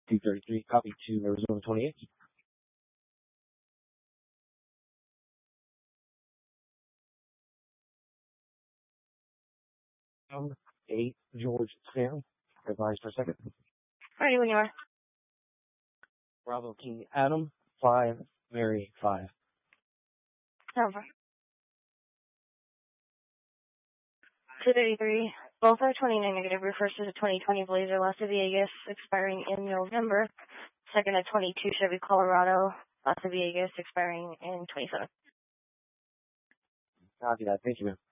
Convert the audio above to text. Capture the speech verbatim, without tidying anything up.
two thirty-three, copy to Arizona twenty-eight. Um, eight, George Sam, advise per second. Ready when you are. Bravo King Adam, five, Mary, five. Over. two thirty-three. Both are twenty-nine negative. Refers to the twenty twenty Blazer Las Vegas, expiring in November. Second at twenty-two Chevy Colorado, Las Vegas, expiring in twenty-seven. Copy that. Thank you, ma'am.